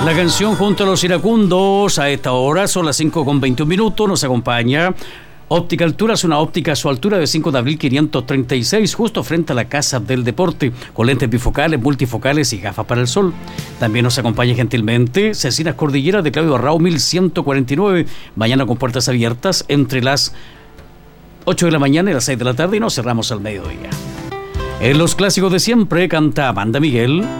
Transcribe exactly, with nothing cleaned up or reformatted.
La canción junto a los iracundos a esta hora son las cinco con veintiún minutos. Nos acompaña Óptica Altura, es una óptica a su altura de cinco de abril quinientos treinta y seis, justo frente a la Casa del Deporte, con lentes bifocales, multifocales y gafas para el sol. También nos acompaña gentilmente Cecinas Cordillera de Claudio Arrao mil ciento cuarenta y nueve, mañana con puertas abiertas entre las ocho de la mañana y las seis de la tarde y nos cerramos al mediodía. En los clásicos de siempre canta Amanda Miguel,